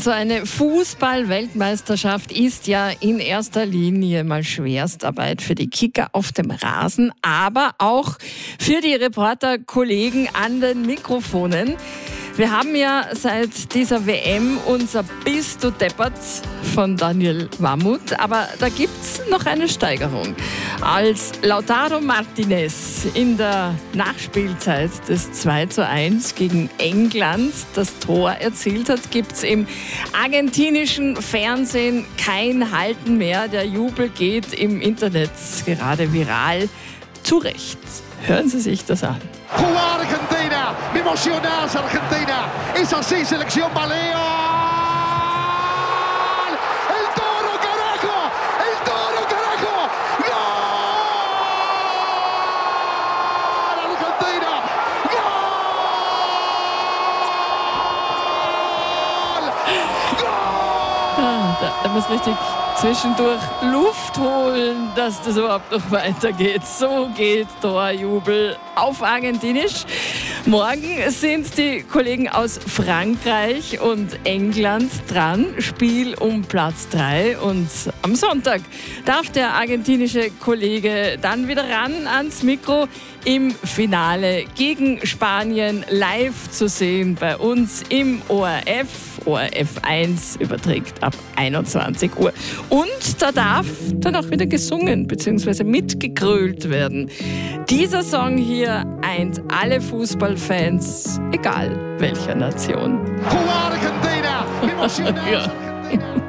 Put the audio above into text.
so eine Fußball-Weltmeisterschaft ist ja in erster Linie mal Schwerstarbeit für die Kicker auf dem Rasen, aber auch für die Reporterkollegen an den Mikrofonen. Wir haben ja seit dieser WM unser Bist du deppert von Daniel Wammut, aber da gibt's noch eine Steigerung. Als Lautaro Martinez in der Nachspielzeit des 2:1 gegen England das Tor erzielt hat, gibt's im argentinischen Fernsehen kein Halten mehr. Der Jubel geht im Internet gerade viral. Zu Recht. Hören Sie sich das an. Argentina, me emocionás Argentina, es así, selección Baleo. El Toro, carajo, el Toro, carajo, gol, Argentina, gol, Da muss richtig zwischendurch Luft holen, dass das überhaupt noch weitergeht. So geht Torjubel auf Argentinisch. Morgen sind die Kollegen aus Frankreich und England dran. Spiel um Platz 3. Und am Sonntag darf der argentinische Kollege dann wieder ran ans Mikro im Finale gegen Spanien live zu sehen bei uns im ORF. ORF 1 überträgt ab 21 Uhr. Und da darf dann auch wieder gesungen bzw. mitgegrölt werden. Dieser Song hier eint alle Fußballfans, egal welcher Nation. Argentina, me emocionás Ja. Argentina.